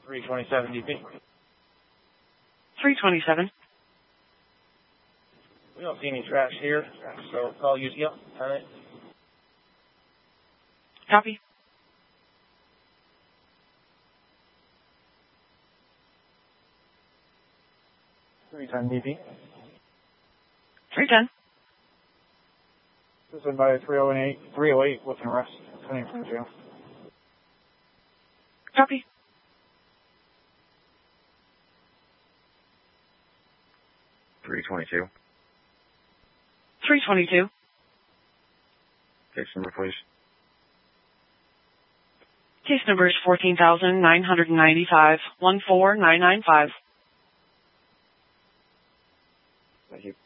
327 DP. 327. We don't see any tracks here, so call you. Yep, all right. Copy. DP. 310. This is by 308 with an arrest coming from jail. Copy. $322. 322. Case number, please. Case number is 14,995, 14995. Thank you.